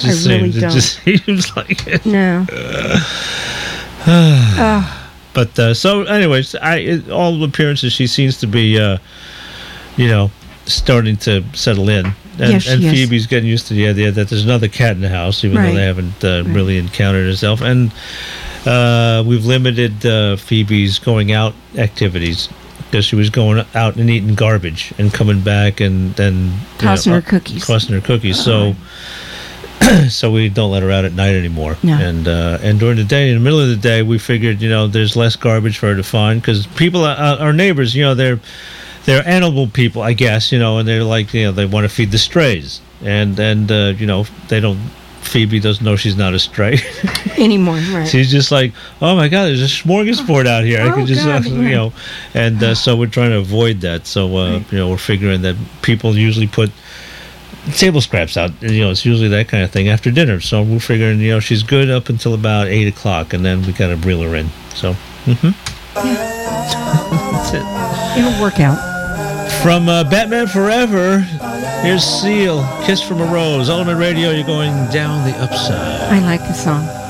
just really seems, don't. It just seems like it. No. But so, anyways, all appearances, she seems to be, starting to settle in. And, Yes, and she is. Phoebe's getting used to the idea that there's another cat in the house, even Right. though they haven't really encountered herself. And we've limited Phoebe's going out activities because she was going out and eating garbage and coming back and then Tossing her cookies. Tossing her cookies. So we don't let her out at night anymore. No. And during the day, in the middle of the day, we figured, there's less garbage for her to find because people, our neighbors, they're animal people, I guess, and they're like, they want to feed the strays. And they don't, Phoebe doesn't know she's not a stray. Anymore, right. She's just like, oh my God, there's a smorgasbord out here. I Oh, could just, God, yeah. And so we're trying to avoid that. So, we're figuring that people usually put table scraps out. It's usually that kind of thing after dinner. So we're figuring, she's good up until about 8 o'clock, and then we got to reel her in. So, that's it. It'll work out. From Batman Forever, here's Seal, Kiss from a Rose. Ultimate Radio, you're going down the upside. I like the song.